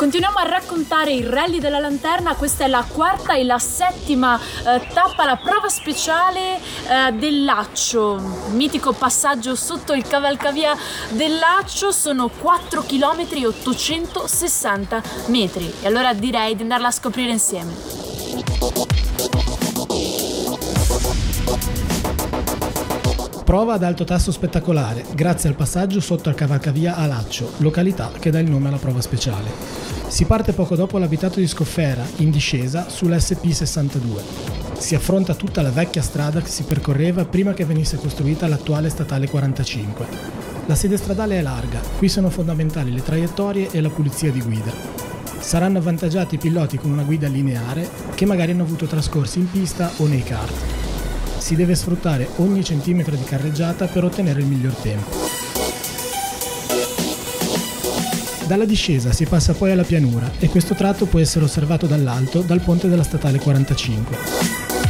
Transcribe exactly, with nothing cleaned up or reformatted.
continuiamo a raccontare il Rally della Lanterna. Questa è la quarta e la settima eh, tappa, la prova speciale eh, del Laccio, mitico passaggio sotto il cavalcavia del Laccio. Sono quattro chilometri e ottocentosessanta metri e allora direi di andarla a scoprire insieme. Prova ad alto tasso spettacolare, grazie al passaggio sotto al cavalcavia a Laccio, località che dà il nome alla prova speciale. Si parte poco dopo l'abitato di Scoffera, in discesa, sull'esse pi sessantadue. Si affronta tutta la vecchia strada che si percorreva prima che venisse costruita l'attuale statale quarantacinque. La sede stradale è larga, qui sono fondamentali le traiettorie e la pulizia di guida. Saranno avvantaggiati i piloti con una guida lineare che magari hanno avuto trascorsi in pista o nei kart. Si deve sfruttare ogni centimetro di carreggiata per ottenere il miglior tempo. Dalla discesa si passa poi alla pianura e questo tratto può essere osservato dall'alto dal ponte della statale quarantacinque.